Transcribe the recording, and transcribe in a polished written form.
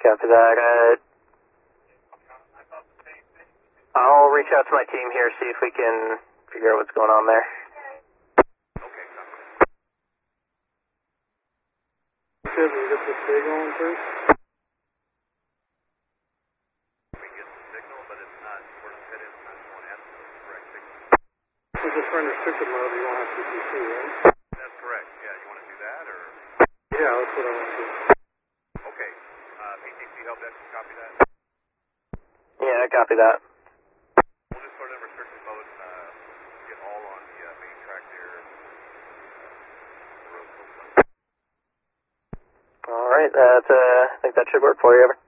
Copy that. I'll reach out to my team here, see if we can figure out what's going on there. Can we get the signal on first? We get the signal, but it's not, we're not heading, I just want to ask for the correct signal. We're just running restricted mode, you won't have CPC, right? That's correct, yeah, you want to do that, or? Yeah, that's what I want to do. Okay, PTC help desk, copy that? Yeah, copy that. We'll just start in restricted mode, get all on the main track there. Alright, I think that should work for you, over.